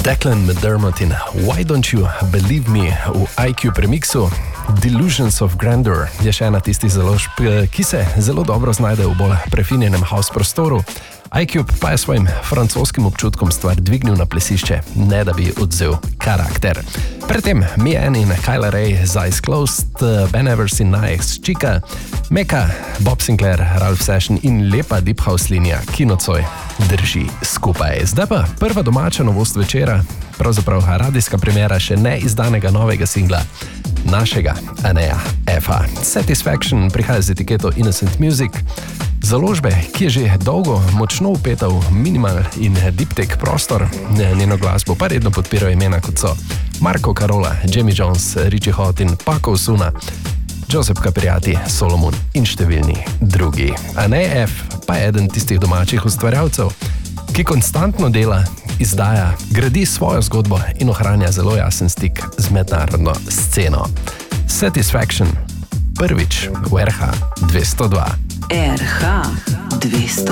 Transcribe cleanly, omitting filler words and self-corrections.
Declan McDermott in Why Don't You Believe Me v IQ premixu. Delusions of Grandeur je še ena tistih založb, ki se zelo dobro znajde v bolj prefinjenem house prostoru. iCube pa je svojim francoskim občutkom stvar dvignil na plesišče, ne da bi odzel karakter. Predtem Mien in Kyla Ray z Eyes Closed, Ben Evers in Naex Chica, Meka, Bob Sinclair, Ralph Session in lepa Deep House linija, ki nocoj drži skupaj. Zdaj pa prva domača novost večera, pravzaprav radijska premiera še neizdanega novega singla našega Aneja F.A. Satisfaction prihaja z etiketo Innocent Music, založbe, ki je že dolgo močno vpeta v minimal in deep-tech prostor. Njeno glasbo pa redno podpirajo imena kot so Marco Carola, Jamie Jones, Richie Hott in Paco Osuna, Joseph Capriati, Solomon in številni drugi. Anej F. pa je eden tistih domačih ustvarjalcev, ki konstantno dela, izdaja, gradi svojo zgodbo in ohranja zelo jasen stik z mednarodno sceno. Satisfaction, prvič v RH 202. RH 202.